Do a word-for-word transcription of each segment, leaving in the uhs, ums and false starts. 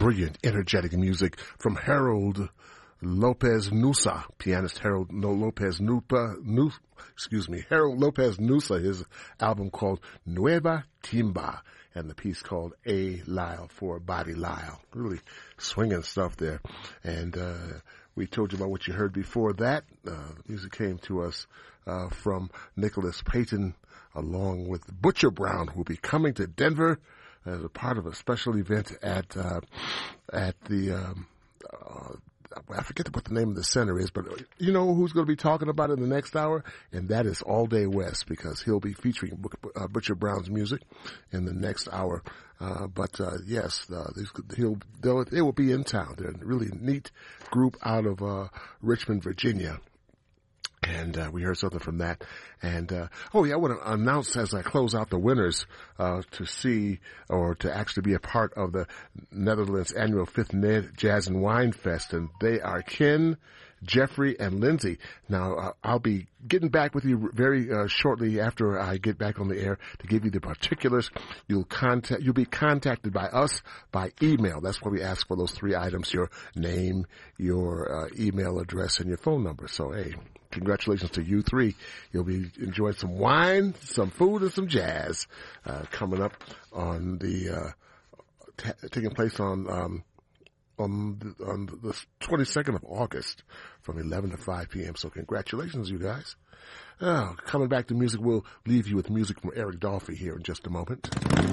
brilliant, energetic music from Harold Lopez Nusa, pianist Harold no, Lopez Nupa, Nu, excuse me, Harold Lopez Nusa, his album called Nueva Timba, and the piece called A Lyle for Body Lyle. Really swinging stuff there. And uh, we told you about what you heard before that. Uh, the music came to us uh, from Nicholas Payton, along with Butcher Brown, who will be coming to Denver as a part of a special event at uh, at the um, uh, I forget what the name of the center is, but you know who's going to be talking about it in the next hour? And that is All Day West, because he'll be featuring uh, Butcher Brown's music in the next hour. Uh, but, uh, yes, uh, he'll, they'll, they will be in town. They're a really neat group out of, uh, Richmond, Virginia. And, uh, we heard something from that. And, uh, oh yeah, I want to announce as I close out the winners, uh, to see or to actually be a part of the Netherlands annual Fifth Ned Jazz and Wine Fest. And they are Ken, Jeffrey, and Lindsay. Now, uh, I'll be getting back with you very uh, shortly after I get back on the air to give you the particulars. You'll contact, you'll be contacted by us by email. That's why we ask for those three items: your name, your uh, email address, and your phone number. So, hey, congratulations to you three. You'll be enjoying some wine, some food, and some jazz uh, coming up on the uh, t- taking place on. Um, On the, on the twenty-second of August from eleven to five p.m. So congratulations, you guys. Oh, coming back to music, we'll leave you with music from Eric Dolphy here in just a moment.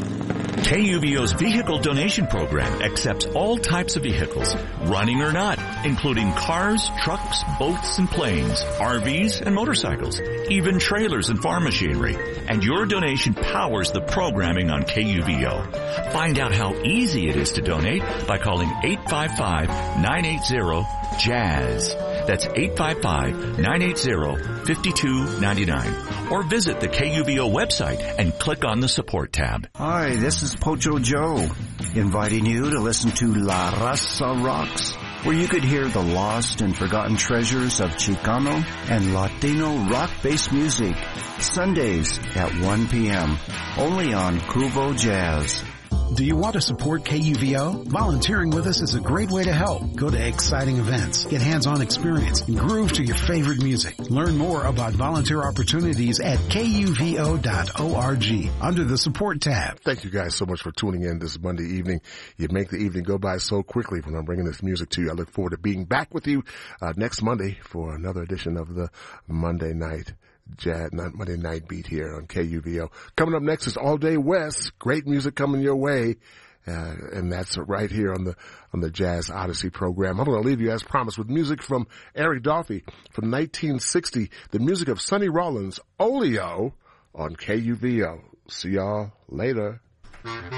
K U V O's vehicle donation program accepts all types of vehicles, running or not, including cars, trucks, boats, and planes, R Vs, and motorcycles, even trailers and farm machinery. And your donation powers the programming on K U V O. Find out how easy it is to donate by calling eight five five, nine eight zero, jazz. That's eight five five, nine eight zero, five two nine nine. Or visit the K U V O website and click on the support tab. Hi, this is Pocho Joe, inviting you to listen to La Raza Rocks, where you could hear the lost and forgotten treasures of Chicano and Latino rock-based music, Sundays at one p.m., only on Cuvo Jazz. Do you want to support K U V O? Volunteering with us is a great way to help. Go to exciting events, get hands-on experience, and groove to your favorite music. Learn more about volunteer opportunities at K U V O dot org under the support tab. Thank you guys so much for tuning in this Monday evening. You make the evening go by so quickly when I'm bringing this music to you. I look forward to being back with you uh, next Monday for another edition of the Monday Night Jazz, not Monday Night Beat here on K U V O. Coming up next is All Day West. Great music coming your way. Uh, and that's right here on the, on the Jazz Odyssey program. I'm going to leave you as promised with music from Eric Dolphy from nineteen sixty. The music of Sonny Rollins, Oleo on K U V O. See y'all later.